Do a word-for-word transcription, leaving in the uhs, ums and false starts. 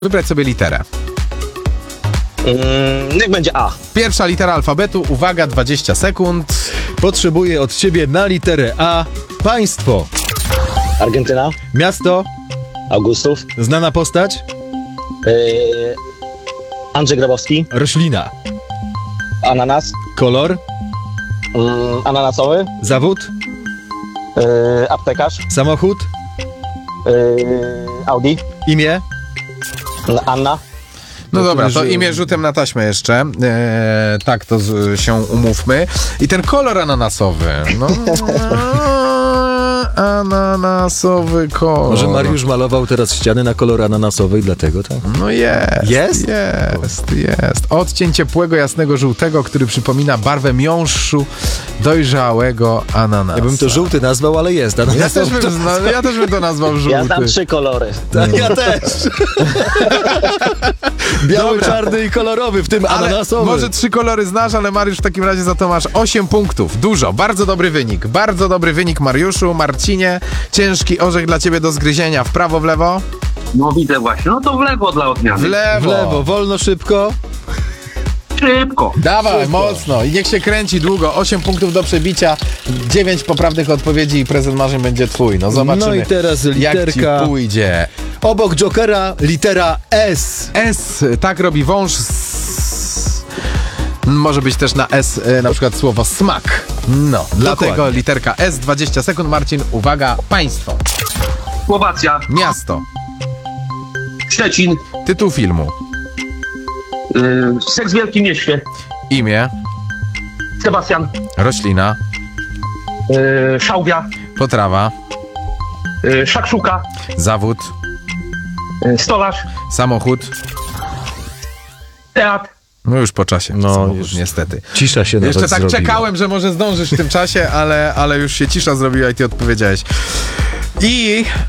Wybrać sobie literę. Mm, niech będzie A. Pierwsza litera alfabetu, uwaga, dwadzieścia sekund. Potrzebuję od ciebie na literę A państwo, Argentyna. miasto, Augustów. znana postać, Yy, Andrzej Grabowski. roślina, Ananas. kolor, Yy, ananasowy. zawód, Yy, aptekarz. samochód, Yy, Audi. imię, Anna. No dobra, to że- imię rzutem na taśmę jeszcze. Eee, tak, to z, się umówmy. I ten kolor ananasowy. No, ananasowy kolor. Może Mariusz malował teraz ściany na kolor ananasowy i dlatego tak? No jest. Jest? Jest, jest. Odcień ciepłego, jasnego żółtego, który przypomina barwę miąższu dojrzałego ananasa. Ja bym to żółty nazwał, ale jest Ja ananasowy. też, bym, zna, ja też bym to nazwał żółty. Ja znam trzy kolory. Tak, ja też. Biały, Dobra. czarny i kolorowy, w tym Ale ananasowy. może trzy kolory znasz, ale Mariusz w takim razie za to masz osiem punktów. Dużo, bardzo dobry wynik. Bardzo dobry wynik, Mariuszu. Marcinie, ciężki orzech dla ciebie do zgryzienia. W prawo, w lewo? No widzę właśnie, no to w lewo dla W odmiany. lewo. W lewo, wolno, szybko. Szybko. Dawaj, Szybko. mocno. I niech się kręci długo. osiem punktów do przebicia, dziewięć poprawnych odpowiedzi i prezent marzeń będzie twój. No zobaczymy, No i teraz jak literka. ci pójdzie. Obok Jokera litera S. S, tak robi wąż. S. Może być też na S e, na przykład słowo smak. No, dlatego literka S, dwadzieścia sekund. Marcin, uwaga, państwo. Słowacja, Miasto. Szczecin, Tytuł filmu. yy, Seks w Wielkim Mieście, Imię. Sebastian, Roślina. yy, Szałwia, Potrawa. yy, Szakszuka, Zawód. yy, Stolarz, Samochód. Teatr. No już po czasie. No, Samochód, już niestety. Cisza się nawet Jeszcze tak zrobiła. czekałem, że może zdążysz w tym czasie, ale, ale już się cisza zrobiła i ty odpowiedziałeś. I